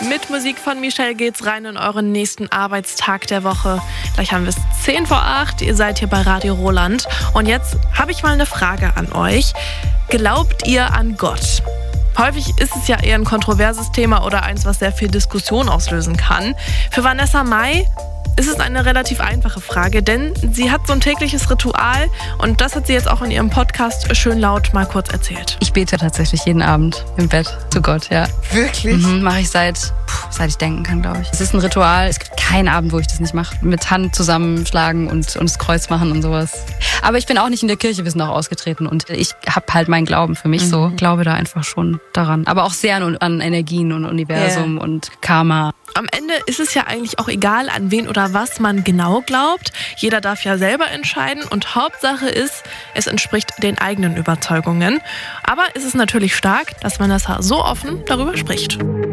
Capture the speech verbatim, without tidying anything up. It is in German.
Mit Musik von Michelle geht's rein in euren nächsten Arbeitstag der Woche. Gleich haben wir es zehn vor acht. Ihr seid hier bei Radio Roland. Und jetzt habe ich mal eine Frage an euch. Glaubt ihr an Gott? Häufig ist es ja eher ein kontroverses Thema oder eins, was sehr viel Diskussion auslösen kann. Für Vanessa Mai ist es eine relativ einfache Frage, denn sie hat so ein tägliches Ritual und das hat sie jetzt auch in ihrem Podcast schön laut mal kurz erzählt. Ich bete tatsächlich jeden Abend im Bett zu Gott, ja. Wirklich? Mhm, mache ich seit, puh, seit ich denken kann, glaube ich. Es ist ein Ritual, es gibt keinen Abend, wo ich das nicht mache. Mit Hand zusammenschlagen und, und das Kreuz machen und sowas. Aber ich bin auch nicht in der Kirche, wir sind auch ausgetreten und ich habe halt meinen Glauben für mich mhm. so. Glaube da einfach schon daran. Aber auch sehr an, an Energien und Universum yeah. und Karma. Am Ende ist es ja eigentlich auch egal, an wen oder was man genau glaubt. Jeder darf ja selber entscheiden und Hauptsache ist, es entspricht den eigenen Überzeugungen. Aber es ist natürlich stark, dass Vanessa so offen darüber spricht.